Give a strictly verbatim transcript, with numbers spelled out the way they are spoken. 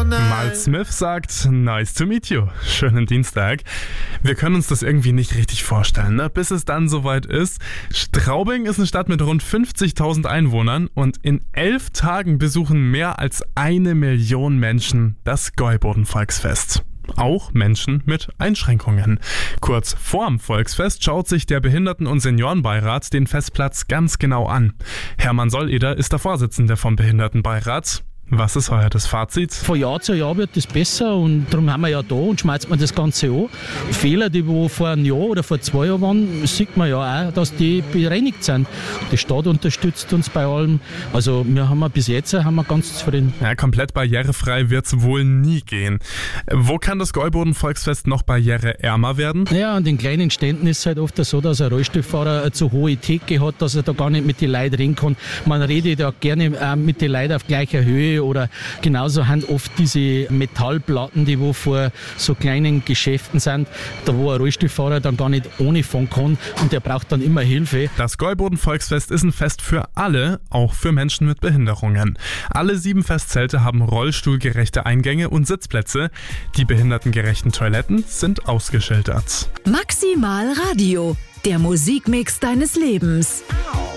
Mal Smith sagt, nice to meet you. Schönen Dienstag. Wir können uns das irgendwie nicht richtig vorstellen, ne? Bis es dann soweit ist. Straubing ist eine Stadt mit rund fünfzigtausend Einwohnern und in elf Tagen besuchen mehr als eine Million Menschen das Gäuboden-Volksfest. Auch Menschen mit Einschränkungen. Kurz vorm Volksfest schaut sich der Behinderten- und Seniorenbeirat den Festplatz ganz genau an. Hermann Solleder ist der Vorsitzende vom Behindertenbeirat. Was ist euer das Fazit? Von Jahr zu Jahr wird das besser und darum haben wir ja da und schmeißt man das Ganze an. Fehler, die wo vor einem Jahr oder vor zwei Jahren waren, sieht man ja auch, dass die bereinigt sind. Die Stadt unterstützt uns bei allem. Also wir haben bis jetzt haben wir ganz zufrieden. Ja, komplett barrierefrei wird es wohl nie gehen. Wo kann das Gäuboden-Volksfest noch barriereärmer werden? Ja, an den kleinen Ständen ist es halt oft so, dass ein Rollstuhlfahrer eine zu hohe Theke hat, dass er da gar nicht mit den Leuten reden kann. Man redet ja gerne mit den Leuten auf gleicher Höhe. Oder genauso haben oft diese Metallplatten, die wo vor so kleinen Geschäften sind, da wo ein Rollstuhlfahrer dann gar nicht ohne fahren kann und der braucht dann immer Hilfe. Das Gäuboden-Volksfest ist ein Fest für alle, auch für Menschen mit Behinderungen. Alle sieben Festzelte haben rollstuhlgerechte Eingänge und Sitzplätze. Die behindertengerechten Toiletten sind ausgeschildert. Maximal Radio, der Musikmix deines Lebens.